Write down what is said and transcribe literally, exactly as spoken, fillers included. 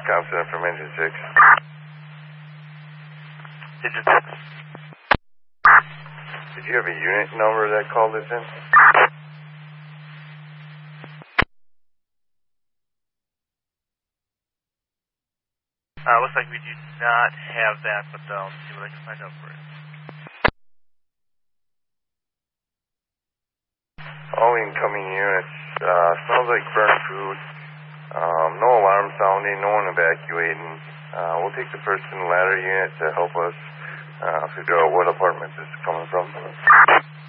Com Center from Engine six. Engine six. Did you have a unit number that called this in? Uh, looks like we do not have that, but uh, let's see what I can find out for you. All incoming units, uh, smells like burnt food. Um, no alarm sounding, no one evacuating. Uh, we'll take the first and ladder unit to help us uh, figure out what apartment this is coming from.